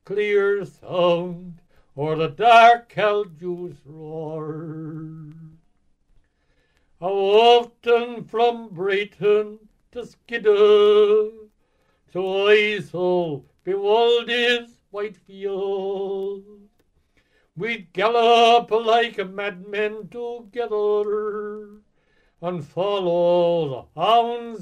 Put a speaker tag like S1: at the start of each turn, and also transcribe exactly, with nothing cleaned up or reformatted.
S1: clear sound o'er the dark Calju's roar. How often from Brighton to Skiddaw, to Isle bewildered white field, we'd gallop like madmen together and follow the hounds